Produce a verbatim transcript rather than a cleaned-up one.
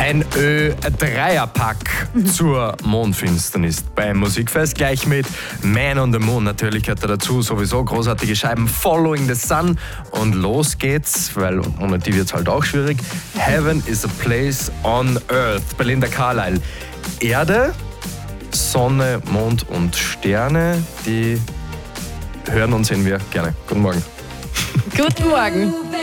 Ein Ö-Dreierpack zur Mondfinsternis beim Musikfest. Gleich mit Man on the Moon. Natürlich gehört da dazu sowieso großartige Scheiben. Following the Sun. Und los geht's, weil ohne die wird's halt auch schwierig. Heaven is a place on earth. Belinda Carlisle. Erde, Sonne, Mond und Sterne, die hören und sehen wir gerne. Guten Morgen. Guten Morgen.